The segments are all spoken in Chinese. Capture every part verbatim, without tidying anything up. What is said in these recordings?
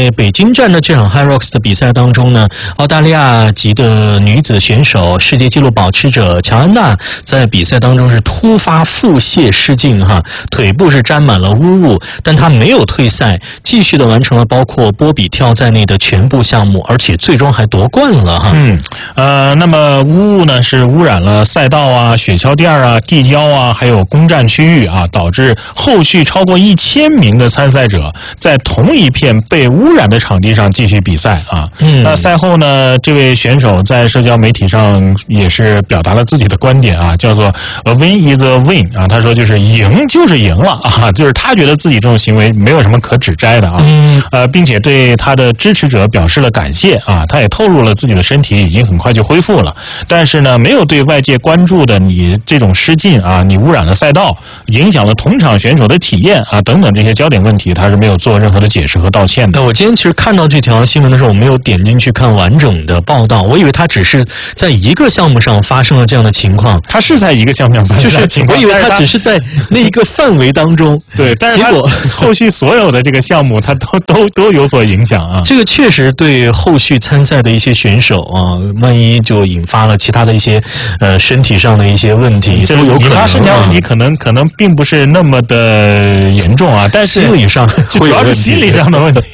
在北京站的这场 HYROX 的比赛当中呢，澳大利亚籍的女子选手、世界纪录保持者乔安娜在比赛当中是突发腹泻失禁哈，腿部是沾满了污物，但她没有退赛，继续的完成了包括波比跳在内的全部项目，而且最终还夺冠了哈。 嗯，呃，那么污物呢是污染了赛道啊、雪橇垫啊、地胶啊，还有攻占区域啊，导致后续超过一千名的参赛者在同一片被污染的场地上继续比赛啊。嗯，那赛后呢，这位选手在社交媒体上也是表达了自己的观点啊，叫做 "A win is a win" 啊，他说就是赢就是赢了啊，就是他觉得自己这种行为没有什么可指摘的啊。嗯，呃，并且对他的支持者表示了感谢啊，他也透露了自己的身体已经很快就恢复了，但是呢，没有对外界关注的你这种失禁啊，你污染了赛道，影响了同场选手的体验啊等等这些焦点问题，他是没有做任何的解释和道歉的。 我今天其实看到这条新闻的时候，我没有点进去看完整的报道，我以为他只是在一个项目上发生了这样的情况。 他是在一个项目上发生的情况， 就是我以为他只是在那一个范围当中， 对，但是结果后续所有的这个项目，他都都都有所影响啊。 这个确实对后续参赛的一些选手啊，万一就引发了其他的一些呃身体上的一些问题，都有可能。引发身体问题可能可能并不是那么的严重啊，但是心理上主要是心理上的问题。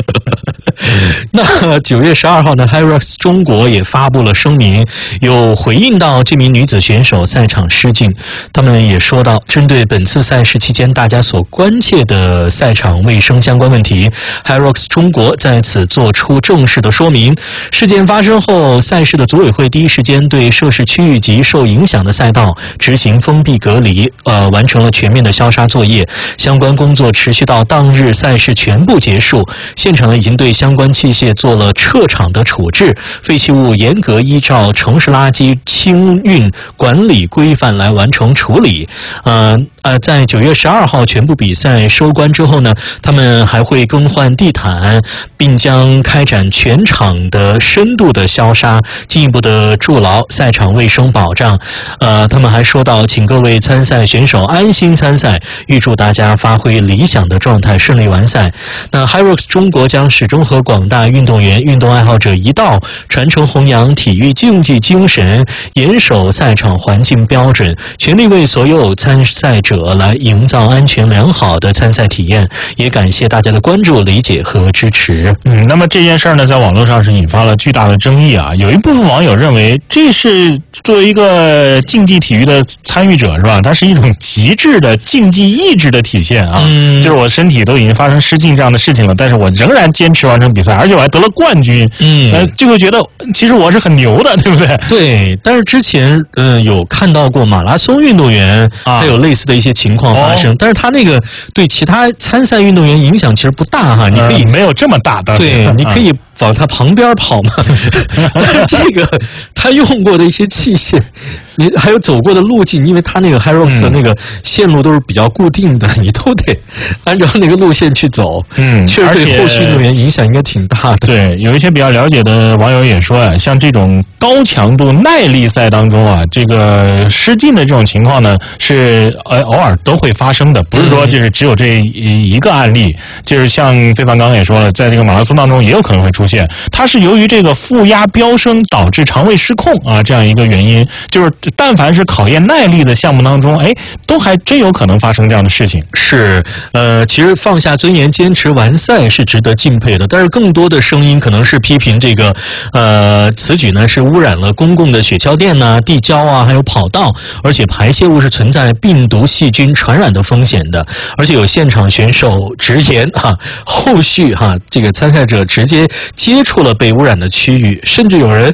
那九月十二号呢 ，HYROX 中国也发布了声明，有回应到这名女子选手赛场失禁。他们也说到，针对本次赛事期间大家所关切的赛场卫生相关问题 ，HYROX 中国在此做出正式的说明。事件发生后，赛事的组委会第一时间对涉事区域及受影响的赛道执行封闭隔离，呃，完成了全面的消杀作业。相关工作持续到当日赛事全部结束，现场呢已经对相关器械做了撤场的处置，废弃物严格依照城市垃圾清运管理规范来完成处理。呃呃，在九月十二号全部比赛收官之后呢，他们还会更换地毯，并将开展全场的深度的消杀，进一步的筑牢赛场卫生保障。呃，他们还说到，请各位参赛选手安心参赛，预祝大家发挥理想的状态，顺利完赛。那 HYROX 中国将始终和广大运动员、运动爱好者一道，传承弘扬体育竞技精神，严守赛场环境标准，全力为所有参赛者来营造安全良好的参赛体验。也感谢大家的关注、理解和支持。 嗯，那么这件事儿呢，在网络上是引发了巨大的争议啊。有一部分网友认为，这是作为一个竞技体育的参与者，是吧？它是一种极致的竞技意志的体现啊。嗯，就是我身体都已经发生失禁这样的事情了，但是我仍然坚持完成比赛，而且我还得了冠军。嗯，呃，就会觉得其实我是很牛的，对不对？ 对。但是之前呃有看到过马拉松运动员还有类似的一些情况发生，啊哦、但是他那个对其他参赛运动员影响其实不大哈，你可以、 呃、没有这么大的。 对，你可以往他旁边跑嘛。但是这个他用过的一些器械，你还有走过的路径，因为他那个 HYROX 的那个线路都是比较固定的，嗯、你都得按照那个路线去走。嗯，确实对后续运动员影响应该挺大的。 对，有一些比较了解的网友也说啊，像这种高强度耐力赛当中啊，这个失禁的这种情况呢，是呃偶尔都会发生的，不是说就是只有这一个案例。就是像非凡刚刚也说了，在这个马拉松当中也有可能会出现，它是由于这个负压飙升导致肠胃失控啊这样一个原因。就是但凡是考验耐力的项目当中，哎，都还真有可能发生这样的事情。 是，呃，其实放下尊严坚持完赛是值得敬佩的，但是更多的声音可能是批评这个，呃，此举呢是污染了公共的雪橇垫呐、地胶啊，还有跑道，而且排泄物是存在病毒、细菌传染的风险的。而且有现场选手直言哈、啊，后续哈、啊，这个参赛者直接接触了被污染的区域，甚至有人。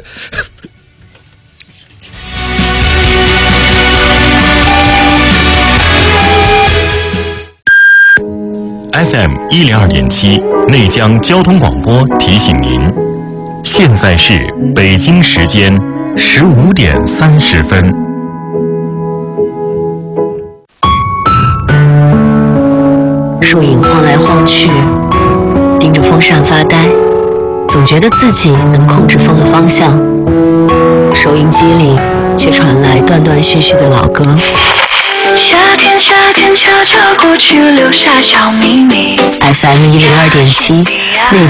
F M 一零二点七内江交通广播提醒您，现在是北京时间十五点三十分。 树影晃来晃去，盯着风扇发呆，总觉得自己能控制风的方向。收音机里却传来断断续续的老歌。 夏天，夏天悄悄过去，留下小秘密。 F M 一零二点七。